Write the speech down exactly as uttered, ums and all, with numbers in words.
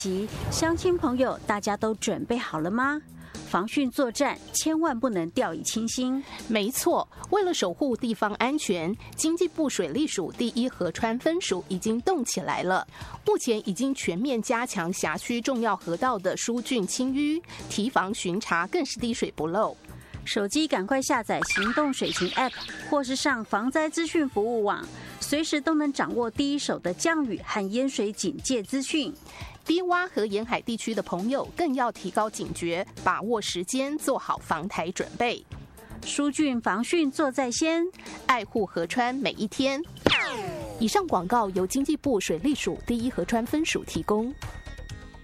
及乡亲朋友，大家都准备好了吗？防汛作战千万不能掉以轻心。 没错，为了守护地方安全，经济部水利署第一河川分署已经动起来了。目前已经全面加强辖区重要河道的疏浚清淤，提防巡查更是滴水不漏。 手机赶快下载行动水情 App， 或是上防灾资讯服务网，随时都能掌握第一手的降雨和淹水警戒资讯。 低洼和沿海地区的朋友更要提高警觉，把握时间，做好防台准备。 疏浚防汛做在先， 爱护河川每一天。以上广告由经济部水利署第一河川分署提供。